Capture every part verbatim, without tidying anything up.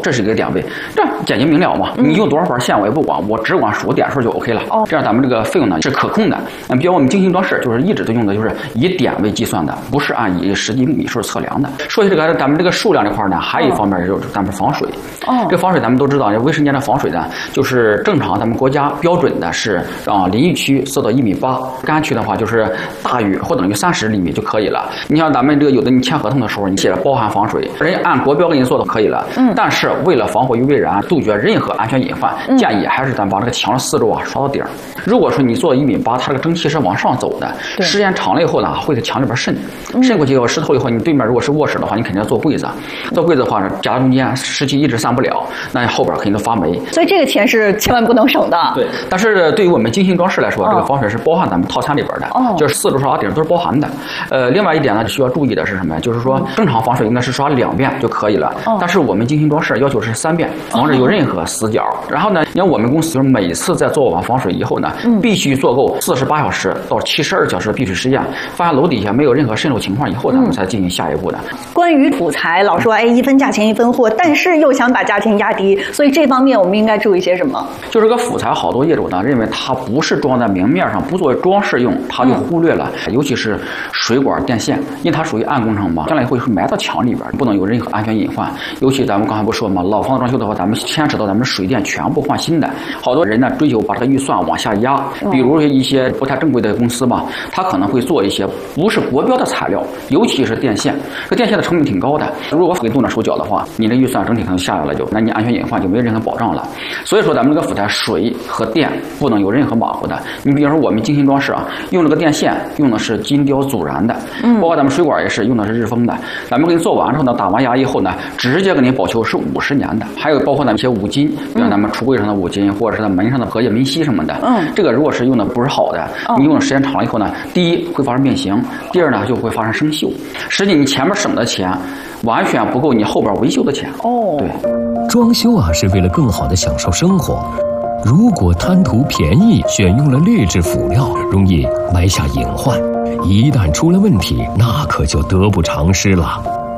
这是一个点位，这样简洁明了嘛。你用多少块线我也不管，我只管数点数就 OK 了。哦，这样咱们这个费用呢是可控的。嗯，比如我们精细装饰就是一直都用的就是以点为计算的，不是按以实际米数测量的。说起这个咱们这个数量这块呢，还有一方面就是咱们防水。哦，这防水咱们都知道，卫生间的防水呢，就是正常咱们国家标准的是啊，淋浴区设到一米八，干区的话就是大于或等于三十厘米就可以了。你像咱们这个有的你签合同的时候，你写着包含防水，人家按国标给你做的可以了。嗯，但是为了防火于未然，杜绝任何安全隐患，嗯、建议还是咱把这个墙的四周啊刷到顶。如果说你做一米八，它这个蒸汽是往上走的，时间长了以后呢，会在墙里边渗，渗过去以后湿透以后，你对面如果是卧室的话，你肯定要做柜子，做柜子的话夹中间湿气一直散不了，那后边肯定都发霉。 所以这个钱是千万不能省的。 对，但是对于我们精细装饰来说，哦、这个防水是包含咱们套餐里边的，哦、就是四周刷到顶都是包含的。呃，另外一点呢，需要注意的是什么呀？就是说正常防水应该是刷两遍就可以了，哦、但是我们精细装饰要求是三遍，防止有任何死角。哦、然后呢，你看我们公司就是每次在做完防水以后呢，嗯、必须做够四十八小时到七十二小时的闭水实验，发现楼底下没有任何渗漏情况以后，咱们才进行下一步的。嗯、 关于补材，老说哎一分价钱一分货，但是又想把价钱压低，所以这方面我们应该注意些什么？ 就是个辅材，好多业主呢认为它不是装在明面上，不作为装饰用，他就忽略了，嗯、尤其是水管电线，因为它属于暗工程嘛，将来会埋到墙里边，不能有任何安全隐患。尤其咱们刚才不说嘛，老房子装修的话，咱们牵扯到咱们水电全部换新的，好多人呢追求把这个预算往下压，比如一些不太正规的公司吧，他可能会做一些不是国标的材料，尤其是电线，这电线的成本挺高的，如果给动了手脚的话，你的预算整体可能下来了就，那你安全隐患就没有任何保障了。所以说咱们这个辅材水和电不能有任何马虎的。你比如说我们精细装饰啊，用这个电线用的是金雕阻燃的，嗯，包括咱们水管也是用的是日丰的。咱们给你做完之后呢，打完牙以后呢，直接给你保修是五十年的。还有包括咱们一些五金，比如咱们橱柜上的五金，或者是咱门上的隔夜明锡什么的，嗯，这个如果是用的不是好的，你用的时间长了以后呢，第一会发生变形，第二呢就会发生生锈。实际你前面省的钱，完全不够你后边维修的钱。哦，对， 装修啊是为了更好的享受生活。如果贪图便宜，选用了劣质辅料，容易埋下隐患，一旦出了问题，那可就得不偿失了。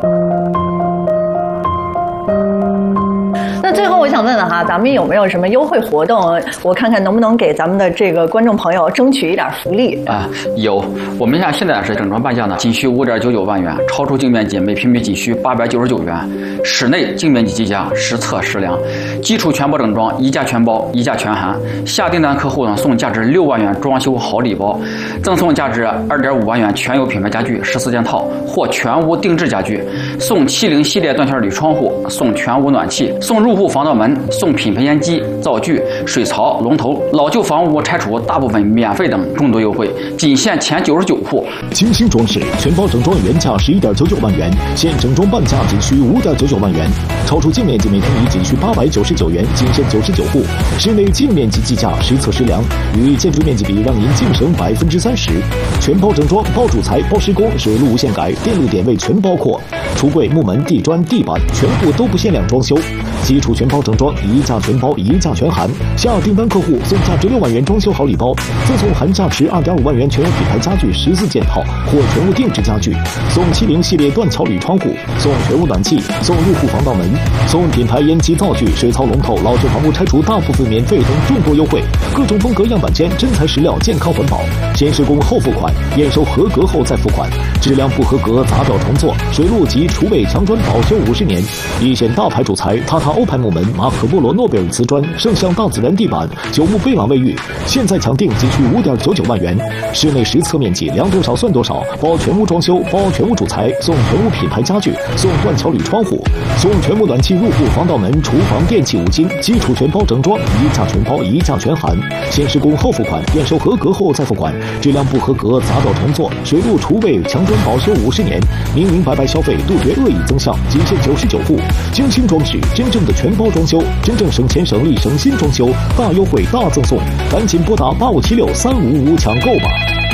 那最后我想问问哈，咱们有没有什么优惠活动？我看看能不能给咱们的这个观众朋友争取一点福利啊？有，我们家现在是整装半价呢，仅需五点九九万元，超出净面积每平米仅需八百九十九元，室内净面积计价实测实量，基础全包整装，一价全包，一价全含。下订单客户呢送价值六万元装修好礼包，赠送价值二点五万元全有品牌家具十四件套或全屋定制家具，送七零系列断线铝窗户，送全屋暖气，送入户防盗门，送品牌烟机、灶具、水槽、龙头，老旧房屋拆除大部分免费等众多优惠，仅限前九十九户。 精心装饰全包整装原价十一点九九万元，现整装半价仅需五点九九万元，超出净面积每平米仅需八百九十九元，仅限九十九户。室内净面积计价实测实量，与建筑面积比让您净省百分之三十。全包整装，包主材、包施工，水路无限改，电路点位全包括。橱柜、木门、地砖、地板全部都不限量装修。基础全包整装，一价全包，一价全含。下订单客户送价值六万元装修好礼包，赠送含价值二点五万元全有品牌家具十四件套或全屋定制家具，送七零系列断桥铝窗户，送全屋暖气，送入户防盗门，送品牌烟机、灶具、水槽、龙头，老旧房屋拆除大部分免费等众多优惠。各种风格样板间，真材实料，健康环保。先施工后付款，验收合格后再付款。质量不合格砸掉重做，水路及厨卫墙砖保修五十年。一线大牌主材，塔塔欧派木门、马可波罗诺贝尔瓷砖、圣象大自然地板、九牧贝朗卫浴，现在抢定仅需五点九九万元。室内实测面积量多少算多少，包全屋装修，包全屋主材，送全屋品牌家具，送断桥铝窗户，送全屋暖气、入户防盗门、厨房电器五金，基础全包整装，一价全包，一价全含。先施工后付款，验收合格后再付款。质量不合格砸掉重做，水路厨卫墙砖保修五十年。明明白白消费，杜绝恶意增项，仅限九十九户。精心装饰，真正的全包装修，真正省钱省力省心装修，大优惠大赠送，赶紧拨打八五七六三五五抢购吧。